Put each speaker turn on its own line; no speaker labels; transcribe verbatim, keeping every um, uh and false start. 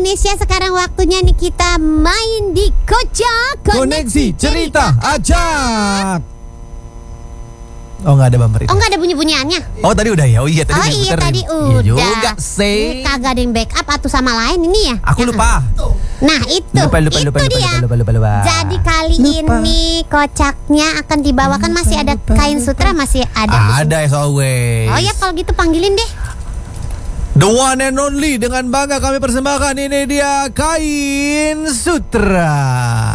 Indonesia. Sekarang waktunya nih kita main di Kocak Koneksi,
Koneksi Cerita Ajak. Oh, nggak ada bumper itu.
Oh, nggak ada bunyi-bunyiannya.
Oh, tadi udah ya. Oh iya tadi
Oh
udah
iya
diputerin.
tadi
Iya
udah.
juga sih.
Ini kagak ada yang backup atau sama lain ini ya?
Aku lupa.
Nah itu,
Lupa, lupa,
itu
lupa, lupa,
dia.
lupa, lupa, lupa, lupa.
Jadi kali
Lupa.
ini kocaknya akan dibawakan masih ada kain sutra masih ada.
Ada as always.
Oh ya kalau gitu panggilin deh.
The one and only, dengan bangga kami persembahkan, ini dia kain sutra.